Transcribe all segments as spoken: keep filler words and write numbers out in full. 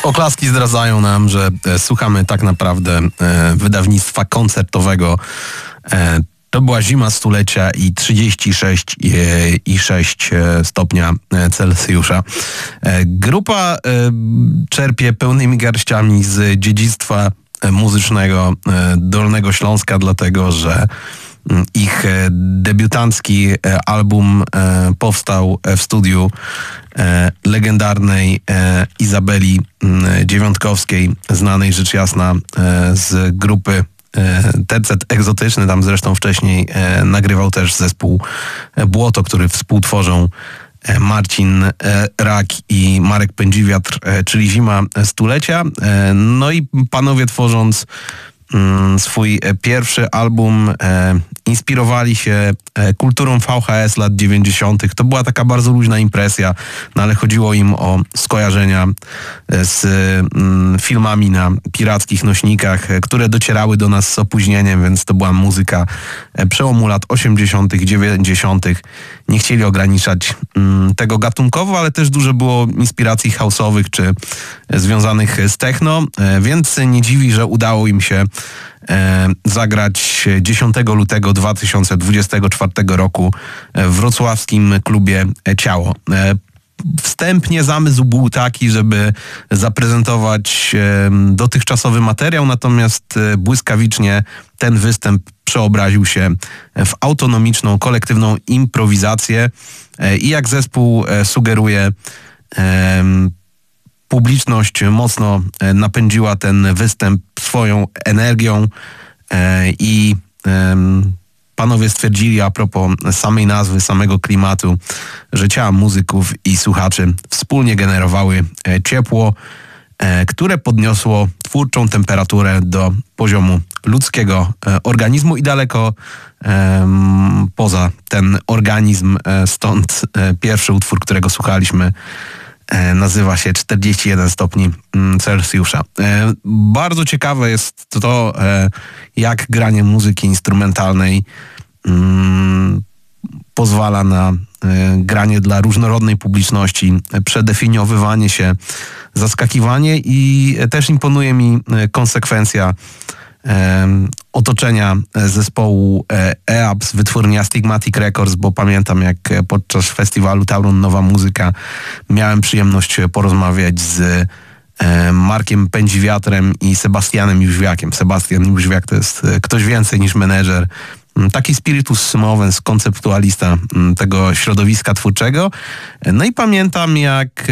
Oklaski zdradzają nam, że słuchamy tak naprawdę wydawnictwa koncertowego. To była zima stulecia i trzydzieści sześć i sześć stopnia Celsjusza. Grupa czerpie pełnymi garściami z dziedzictwa muzycznego Dolnego Śląska, dlatego że ich debiutancki album powstał w studiu legendarnej Izabeli Dziewiątkowskiej, znanej rzecz jasna z grupy Tercet Egzotyczny. Tam zresztą wcześniej nagrywał też zespół Błoto, który współtworzą Marcin Rak i Marek Pędziwiatr, czyli Zima Stulecia. No i panowie, tworząc swój pierwszy album, e, inspirowali się e, kulturą V H S lat dziewięćdziesiątych. To była taka bardzo luźna impresja, no ale chodziło im o skojarzenia z mm, filmami na pirackich nośnikach, e, które docierały do nas z opóźnieniem, więc to była muzyka e, przełomu lat osiemdziesiątych, dziewięćdziesiątych. Nie chcieli ograniczać mm, tego gatunkowo, ale też dużo było inspiracji house'owych czy e, związanych z techno, e, więc nie dziwi, że udało im się E, zagrać dziesiątego lutego dwa tysiące dwudziestego czwartego roku w wrocławskim klubie Ciało. E, wstępnie zamysł był taki, żeby zaprezentować e, dotychczasowy materiał, natomiast e, błyskawicznie ten występ przeobraził się w autonomiczną, kolektywną improwizację e, i jak zespół e, sugeruje, e, publiczność mocno napędziła ten występ swoją energią i panowie stwierdzili a propos samej nazwy, samego klimatu, że ciała muzyków i słuchaczy wspólnie generowały ciepło, które podniosło twórczą temperaturę do poziomu ludzkiego organizmu i daleko poza ten organizm. Stąd pierwszy utwór, którego słuchaliśmy, nazywa się czterdzieści jeden stopni Celsjusza. Bardzo ciekawe jest to, jak granie muzyki instrumentalnej pozwala na granie dla różnorodnej publiczności, przedefiniowywanie się, zaskakiwanie i też imponuje mi konsekwencja otoczenia zespołu E A P S, wytwórnia Astigmatic Records, bo pamiętam, jak podczas festiwalu Tauron Nowa Muzyka miałem przyjemność porozmawiać z Markiem Pędziwiatrem i Sebastianem Jóźwiakiem. Sebastian Jóźwiak to jest ktoś więcej niż menedżer, taki spiritus movens, konceptualista tego środowiska twórczego. No i pamiętam, jak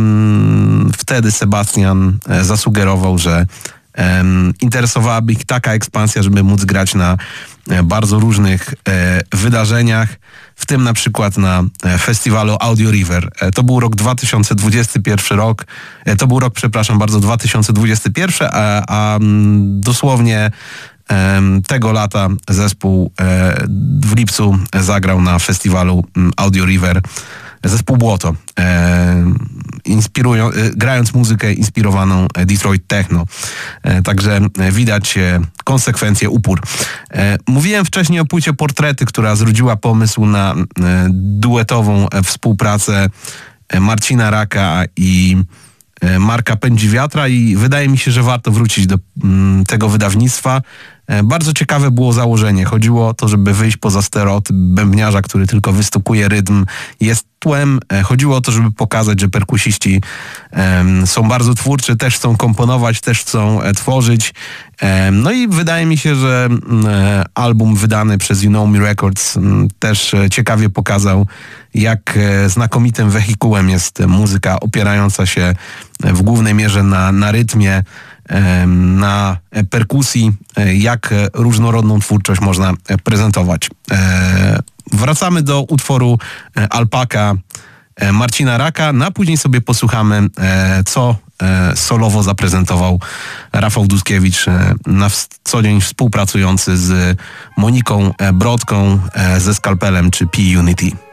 wtedy Sebastian zasugerował, że Um, interesowałaby ich taka ekspansja, żeby móc grać na e, bardzo różnych e, wydarzeniach, w tym na przykład na e, festiwalu Audio River. E, to był rok dwa tysiące dwudziesty pierwszy rok, e, to był rok, przepraszam bardzo, dwa tysiące dwudziesty pierwszy, a, a m, dosłownie e, tego lata zespół e, w lipcu zagrał na festiwalu m, Audio River. Zespół Błoto, e, inspirują, e, grając muzykę inspirowaną Detroit Techno. E, także widać e, konsekwencje, upór. E, mówiłem wcześniej o płycie Portrety, która zrodziła pomysł na e, duetową e, współpracę e, Marcina Raka i e, Marka Pędziwiatra i wydaje mi się, że warto wrócić do m, tego wydawnictwa. Bardzo ciekawe było założenie. Chodziło o to, żeby wyjść poza stereotyp bębniarza, który tylko wystukuje rytm, jest tłem. Chodziło o to, żeby pokazać, że perkusiści um, są bardzo twórczy, też chcą komponować, też chcą e, tworzyć. E, no i wydaje mi się, że e, album wydany przez You Know Me Records m, też e, ciekawie pokazał, jak e, znakomitym wehikułem jest muzyka opierająca się w głównej mierze na, na rytmie, na perkusji, jak różnorodną twórczość można prezentować. Wracamy do utworu Alpaka Marcina Raka, no a później sobie posłuchamy, co solowo zaprezentował Rafał Duskiewicz, na co dzień współpracujący z Moniką Brodką ze Skalpelem czy P-Unity.